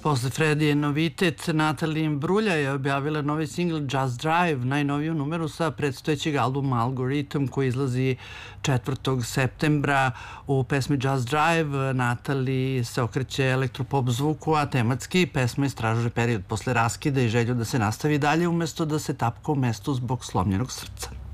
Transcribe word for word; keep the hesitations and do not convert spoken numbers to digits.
Posle Fredije novitet, Natalie Imbruglia je objavila novi singl Just Drive, najnoviju numeru sa predstojećeg albuma Algorithm koji izlazi četvrtog septembra. U pesmi Just Drive Natalie se okreće elektropop zvuku, a tematski pesma istražuje period posle raskida i želju da se nastavi dalje umesto da se tapka u mestu zbog slomljenog srca.